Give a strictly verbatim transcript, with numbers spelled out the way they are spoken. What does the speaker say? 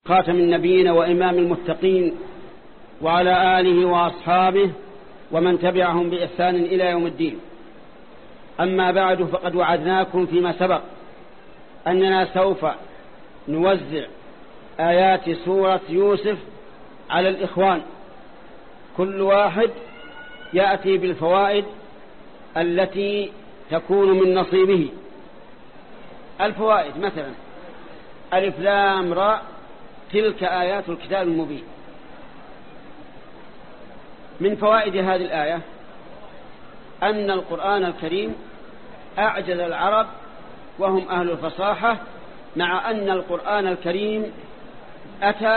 خاتم النبيين وإمام المتقين وعلى آله وأصحابه ومن تبعهم بإحسان إلى يوم الدين. أما بعد، فقد وعدناكم فيما سبق أننا سوف نوزع آيات سورة يوسف على الإخوان، كل واحد يأتي بالفوائد التي تكون من نصيبه. الفوائد مثلا: ألف لام راء تلك آيات الكتاب المبين. من فوائد هذه الآية أن القرآن الكريم أعجز العرب وهم أهل الفصاحة، مع أن القرآن الكريم أتى